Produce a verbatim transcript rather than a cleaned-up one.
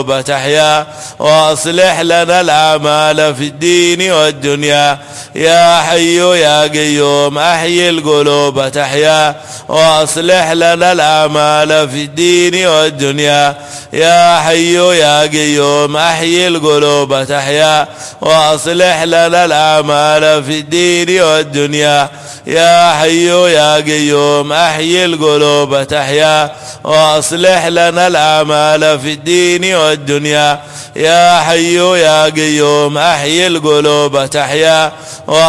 تحيا وأصلح لنا الأعمال في الدين والدنيا يا حي يا قيوم أحيي القلوب تحيا وأصلح لنا الأعمال في الدين والدنيا يا حي يا قيوم أحيي القلوب تحيا وأصلح لنا الأعمال في الدين والدنيا يا حي يا قيوم أحيي القلوب تحيا وأصلح لنا الأعمال في الدين والدنيا يا حي يا قيوم أحيي القلوب تحيا